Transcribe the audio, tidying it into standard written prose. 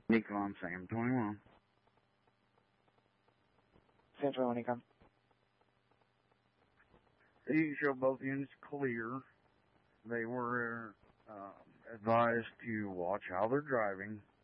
Nikon Sam 21. Sam 21, Nikon. You show both units clear. They were advised to watch how they're driving